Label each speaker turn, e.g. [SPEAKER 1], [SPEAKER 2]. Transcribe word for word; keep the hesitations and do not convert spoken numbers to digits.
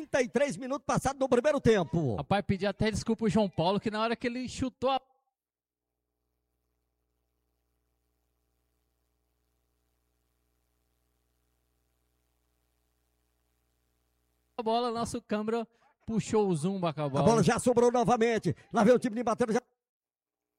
[SPEAKER 1] trinta e três minutos passados no primeiro tempo.
[SPEAKER 2] Rapaz, pedi até desculpa o João Paulo, que na hora que ele chutou a a bola, nosso câmera puxou o zumba com a bola.
[SPEAKER 1] A bola já sobrou novamente. Lá vem o time de batendo já.